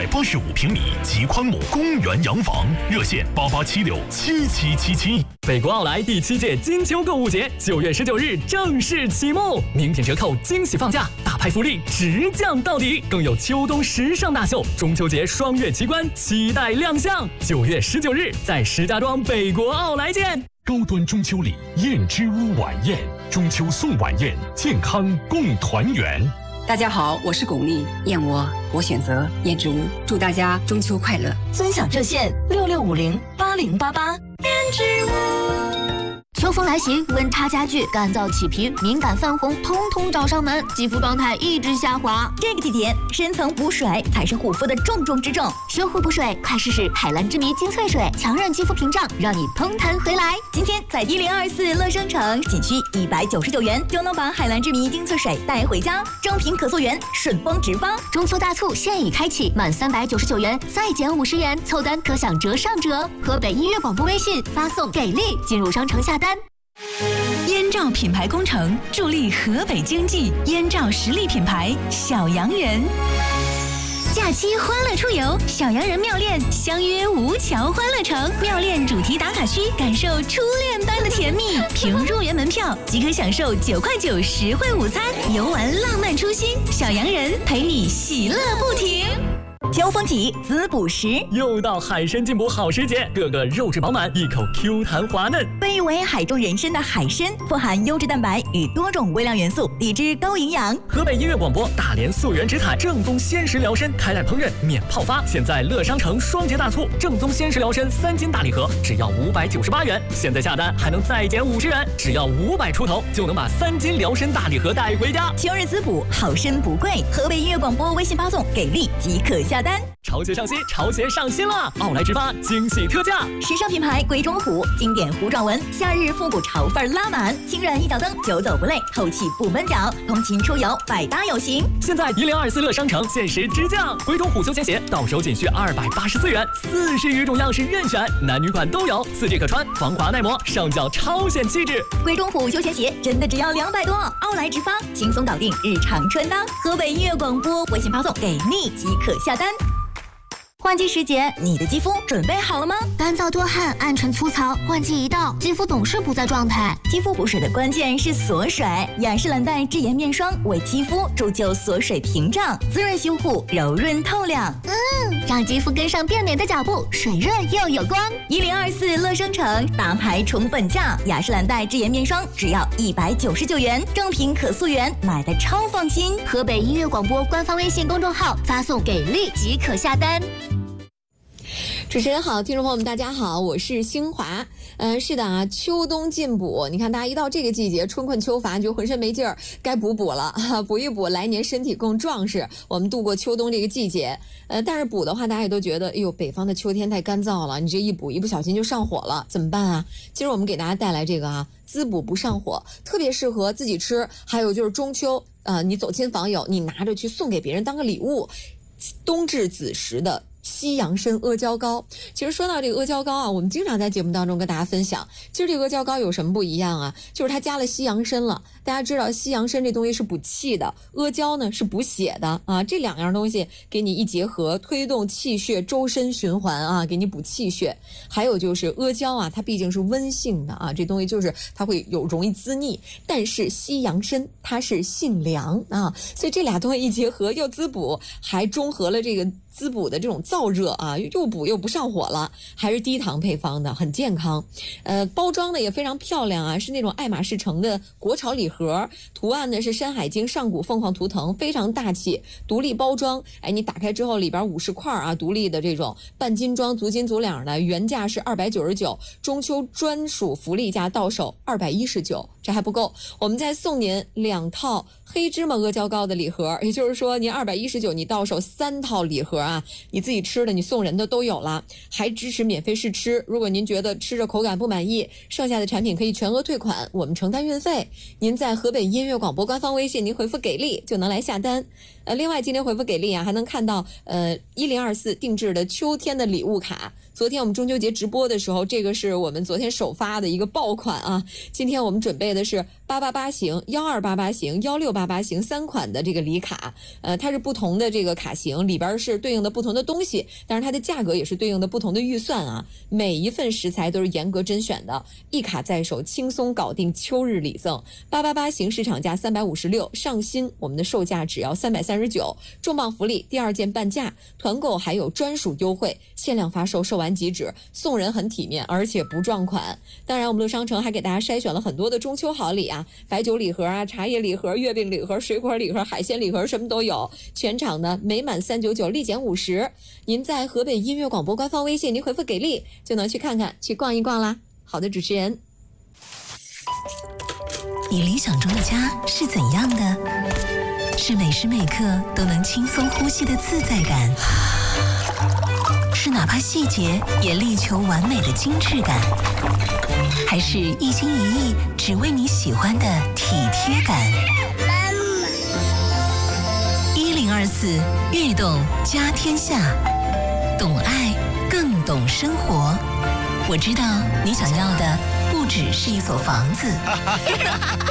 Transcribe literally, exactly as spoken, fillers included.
百八十五平米极宽幕公园洋房，热线八八七六七七七七。 北国奥莱第七届金秋购物节九月十九日正式启幕，名品折扣惊喜放价，大牌福利直降到底，更有秋冬时尚大秀、中秋节双月奇观期待亮相。九月十九日在石家庄北国奥莱见。 高端中秋礼燕之屋晚宴，中秋送晚宴，健康共团圆。 大家好，我是巩俐，燕窝我选择燕之屋，祝大家中秋快乐。 尊享热线六六五零八零八八。燕之屋。 秋风来袭，温差加剧，干燥起皮、敏感泛红，通通找上门，肌肤状态一直下滑。 这个季节，深层补水才是护肤的重中之重。 修护补水，快试试海蓝之谜精粹水，强韧肌肤屏障，让你通弹回来。 今天在一零二四乐商城，仅需一百九十九元就能把海蓝之谜精粹水带回家，正品可溯源，顺丰直发。 中秋大促现已开启，满三百九十九元再减五十元，凑单可享折上折。河北音乐广播微信发送给力进入商城下单。 燕赵品牌工程助力河北经济，燕赵实力品牌小洋人。假期欢乐出游，小洋人妙恋相约吴桥欢乐城，妙恋主题打卡区，感受初恋般的甜蜜。凭入园门票即可享受九块九实惠午餐，游玩浪漫初心，小洋人陪你喜乐不停。秋风起，滋补时， 又到海参进补好时节，个个肉质饱满，一口 Q 弹滑嫩。 被誉为海中人参的海参，富含优质蛋白与多种微量元素，低脂高营养。 河北音乐广播大连溯源直采正宗鲜食疗参，开袋烹饪免泡发。现在乐商城双节大促，正宗鲜食疗参三斤大礼盒只要五百九十八元，现在下单还能再减五十元，只要五百出头就能把三斤疗参大礼盒带回家。 秋日滋补，好参不贵。河北音乐广播微信发送给力即可下单。 潮鞋上新，潮鞋上新了！奥莱直发惊喜特价， 时尚品牌鬼冢虎，经典弧状纹，夏日复古潮范拉满，轻软一脚蹬，久走不累，透气不闷脚，通勤出游百搭有型。 现在一零二四乐商城限时直降，鬼冢虎休闲鞋到手仅需二百八十四元，四十余种样式任选，男女款都有，四季可穿，防滑耐磨，上脚超显气质。 鬼冢虎休闲鞋真的只要两百多，奥莱直发轻松搞定日常穿搭。河北音乐广播微信发送给力即可下单。换季时节，你的肌肤准备好了吗？ 干燥多汗、暗沉粗糙，换季一到，肌肤总是不在状态。 肌肤补水的关键是锁水，雅诗兰黛智妍面霜为肌肤铸就锁水屏障，滋润修护，柔润透亮。 嗯，让肌肤跟上变美的脚步，水润又有光。 一零二四乐商城大牌宠粉价，雅诗兰黛智妍面霜只要一百九十九元，正品可溯源，买的超放心。 河北音乐广播官方微信公众号发送给力即可下单。 主持人好，听众朋友们大家好，我是星华。嗯，是的啊，秋冬进补，你看大家一到这个季节，春困秋乏，就浑身没劲儿，该补补了，哈，补一补，来年身体更壮实，我们度过秋冬这个季节。呃，但是补的话，大家也都觉得，哎呦，北方的秋天太干燥了，你这一补一不小心就上火了，怎么办啊？今儿我们给大家带来这个啊，滋补不上火，特别适合自己吃，还有就是中秋，呃，你走亲访友，你拿着去送给别人当个礼物，冬至子时的西洋参阿胶糕。其实说到这个阿胶糕啊，我们经常在节目当中跟大家分享，其实这个阿胶糕有什么不一样啊？就是它加了西洋参了。大家知道西洋参这东西是补气的，阿胶呢是补血的啊，这两样东西给你一结合，推动气血周身循环啊，给你补气血。还有就是阿胶啊，它毕竟是温性的啊，这东西就是它会有容易滋腻，但是西洋参它是性凉啊，所以这俩东西一结合，又滋补，还中和了这个滋补的这种燥热啊，又补又不上火了，还是低糖配方的，很健康。呃，包装的也非常漂亮啊，是那种爱马仕城的国潮礼盒，图案呢是山海经、上古凤凰图腾，非常大气，独立包装。哎，你打开之后里边五十块啊，独立的这种半斤装、足斤足两的，原价是二百九十九，中秋专属福利价到手二百一十九。这还不够，我们再送您两套黑芝麻阿胶糕的礼盒，也就是说您二百一十九，你到手三套礼盒啊，你自己吃的你送人的都有了，还支持免费试吃。如果您觉得吃着口感不满意，剩下的产品可以全额退款，我们承担运费。您在在河北音乐广播官方微信，您回复给力就能来下单。呃，另外今天回复给力啊，还能看到呃一零二四定制的秋天的礼物卡。昨天我们中秋节直播的时候，这个是我们昨天首发的一个爆款啊。今天我们准备的是八八八型、幺二八八型、幺六八八型三款的这个礼卡，呃，它是不同的这个卡型，里边是对应的不同的东西，但是它的价格也是对应的不同的预算啊。每一份食材都是严格甄选的，一卡在手，轻松搞定秋日礼赠。八八八型市场价三百五十六，上新我们的售价只要三百三十九，重磅福利，第二件半价，团购还有专属优惠，限量发售，售完即止，送人很体面，而且不撞款。当然我们乐商城还给大家筛选了很多的中秋好礼啊，白酒礼盒啊，茶叶礼盒，月饼礼盒，水果礼盒，海鲜礼盒，什么都有。全场呢每满三九九立减五十。您在河北音乐广播官方微信，您回复给力就能去看看，去逛一逛啦。好的，主持人。 你理想中的家是怎样的？是每时每刻都能轻松呼吸的自在感，是哪怕细节也力求完美的精致感，还是一心一意只为你喜欢的体贴感？一零二四悦动家天下，懂爱更懂生活。我知道你想要的不只是一所房子。